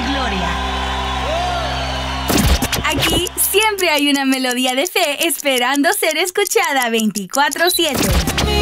gloria. Aquí siempre hay una melodía de fe esperando ser escuchada 24/7.